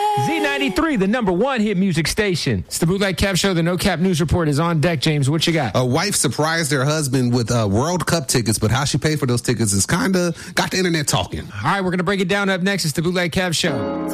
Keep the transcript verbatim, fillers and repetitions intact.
Z ninety-three, the number one hit music station. It's the Bootleg Kev Show. The No Cap News Report is on deck. James, what you got? A wife surprised her husband with uh, World Cup tickets, but how she paid for those tickets is kind of got the internet talking. All right, we're going to break it down up next. It's the Bootleg Kev Show.